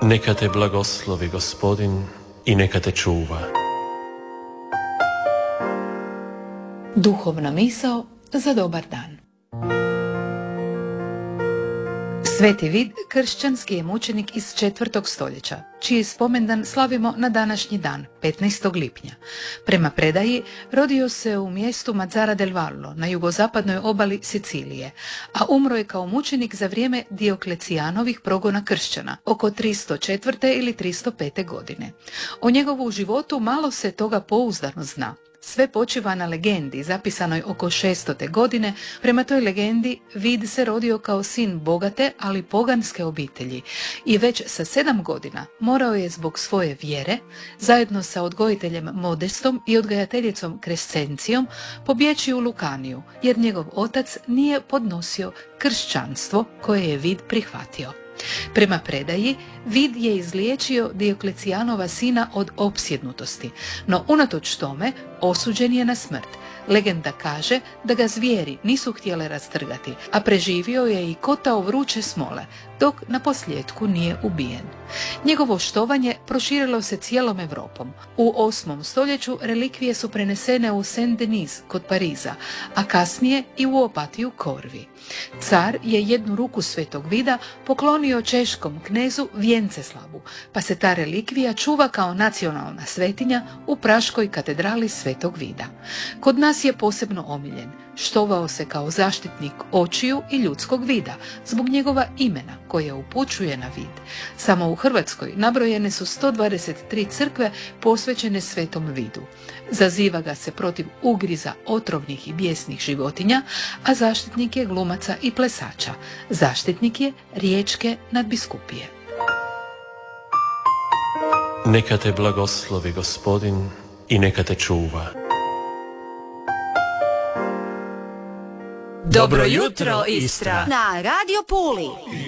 Neka te blagoslovi Gospodin i neka te čuva. Duhovna misao za dobar dan. Sveti Vid kršćanski je mučenik iz 4. stoljeća, čiji spomendan slavimo na današnji dan, 15. lipnja. Prema predaji, rodio se u mjestu Mazzara del Vallo, na jugozapadnoj obali Sicilije, a umro je kao mučenik za vrijeme Dioklecijanovih progona kršćana, oko 304. ili 305. godine. O njegovu životu malo se toga pouzdano zna. Sve počiva na legendi zapisanoj oko 600. godine. Prema toj legendi Vid se rodio kao sin bogate, ali poganske obitelji i već sa 7 godina morao je zbog svoje vjere, zajedno sa odgojiteljem Modestom i odgajateljicom Krescencijom, pobjeći u Lukaniju, jer njegov otac nije podnosio kršćanstvo koje je Vid prihvatio. Prema predaji, Vid je izliječio Dioklecijanova sina od opsjednutosti, no unatoč tome osuđen je na smrt. Legenda kaže da ga zvijeri nisu htjele rastrgati, a preživio je i kotao vruće smole, dok na posljetku nije ubijen. Njegovo štovanje proširilo se cijelom Europom. U 8. stoljeću relikvije su prenesene u Saint-Denis kod Pariza, a kasnije i u Opatiju Korvi. Car je jednu ruku svetog Vida poklonio češkom knezu Vjenceslavu, pa se ta relikvija čuva kao nacionalna svetinja u praškoj katedrali svetog Vida. Kod nas je posebno omiljen. Štovao se kao zaštitnik očiju i ljudskog vida, zbog njegova imena koje upućuje na vid. Samo u Hrvatskoj nabrojene su 123 crkve posvećene svetom Vidu. Zaziva ga se protiv ugriza otrovnih i bijesnih životinja, a zaštitnik je glumaca i plesača. Zaštitnik je Riječke nadbiskupije. Neka te blagoslovi Gospodin i neka te čuva. Dobro jutro, Istra! Na Radio Puli.